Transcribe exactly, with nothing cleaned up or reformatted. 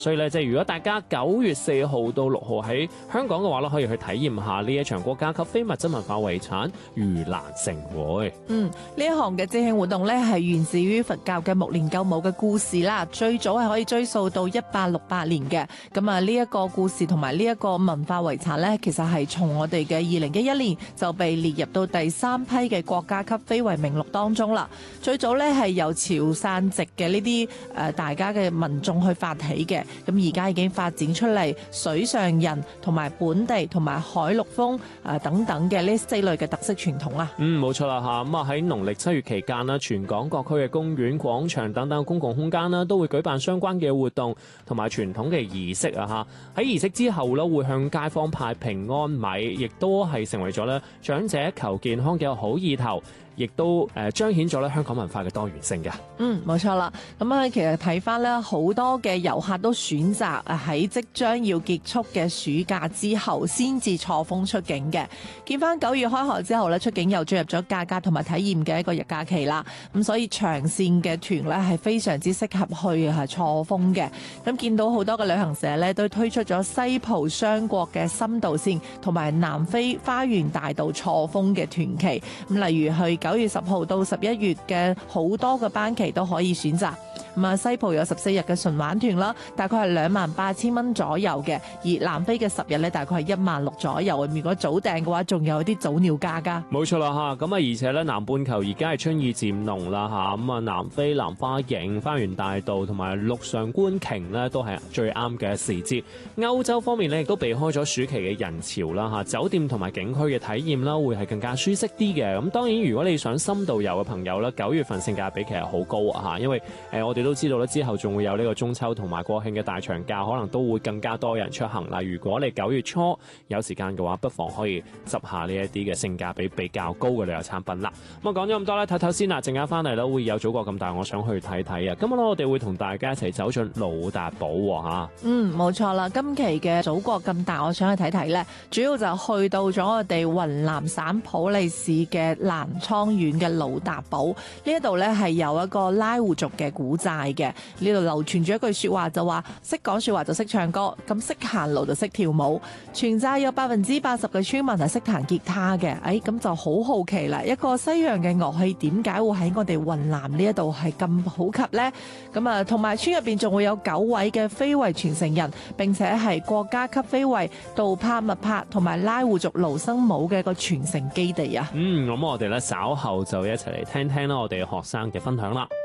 所以咧，即係如果大家九月四號到六號喺香港嘅話咧，可以去體驗下呢一場國家級非物質文化遺產盂蘭盛會。 嗯，呢一項嘅節慶活動咧係源自於佛教嘅目連救母嘅故事啦，最早係可以追溯到一八六八年嘅。咁啊，呢一個故事同埋呢一個文化遺產咧，其實係從我哋嘅二零一一年就被列入到第三批嘅國家級非遺名錄當中啦。最早咧係由潮汕籍嘅呢啲誒大家嘅民眾去發起嘅。咁而家已經發展出嚟水上人同埋本地同埋海陸豐誒等等嘅呢四類嘅特色傳統啊。 嗯，冇錯啦嚇。咁啊喺農曆七月期間啦，全港各區嘅公園、廣場等等公共空間啦，都會舉辦相關嘅活動同埋傳統嘅儀式啊嚇。喺儀式之後咧，會向街坊派平安米，亦都係成為咗咧長者求健康嘅好意頭。亦都誒彰顯咗咧香港文化嘅多元性嘅。 嗯，冇錯啦。咁啊，其實睇翻咧，好多嘅遊客都選擇喺即將要結束嘅暑假之後，先至錯峰出境嘅。見翻九月開學之後咧，出境又進入咗價格同埋體驗嘅一個日假期啦。咁所以長線嘅團咧係非常之適合去係錯峰嘅。咁見到好多嘅旅行社咧都推出咗西葡雙國嘅深度線同埋南非花園大道錯峰嘅團期。咁例如去九月十號到十一月嘅好多嘅班期都可以選擇。咁啊，西葡有十四日嘅純玩團啦，大概係兩萬八千蚊左右嘅，而南非嘅十日咧大概係一萬六左右。如果早訂嘅話，仲有啲早鳥價噶。 冇錯啦嚇，咁啊而且咧南半球而家係春意漸濃啦嚇，咁啊南非蘭花影、花園大道同埋陸上觀鯨咧都係最啱嘅時節。歐洲方面咧亦都避開咗暑期嘅人潮啦嚇，酒店同埋景區嘅體驗啦會係更加舒適啲嘅。咁當然如果你想深度遊嘅朋友咧，九月份性價比其實好高啊嚇，因為誒、呃、我哋都知道咧，之後仲會有呢個中秋同埋國慶嘅大長假，可能都會更加多人出行啦。如果你九月初有時間嘅話，不妨可以執下呢一啲嘅性價比比較高嘅旅遊產品啦。咁啊講咗咁多咧，睇睇先啦，陣間翻嚟咧會有祖國咁大，我想去睇睇啊。今日咧我哋會同大家一齊走進老達堡嚇。 嗯，冇錯啦，今期嘅祖國咁大，我想去睇睇咧，主要就去到咗我哋雲南省普洱市嘅南倉縣嘅老達堡呢一度咧，係有一個拉祜族嘅古寨嘅。呢度流傳住一句說話，就話識講說話就識唱歌，咁識行路就識跳舞。全寨有百分之八十嘅村民係識彈吉他嘅。誒，咁就好好奇啦，一個西洋嘅樂器點解會喺我哋雲南呢一度係咁普及呢？咁啊，同埋村入邊仲會有九位嘅非遺傳承人，並且係國家級非遺杜帕密帕同埋拉祜族盧生舞嘅一個傳承基地啊。 嗯，咁我哋咧稍後就一齊嚟聽聽啦，我哋學生嘅分享啦。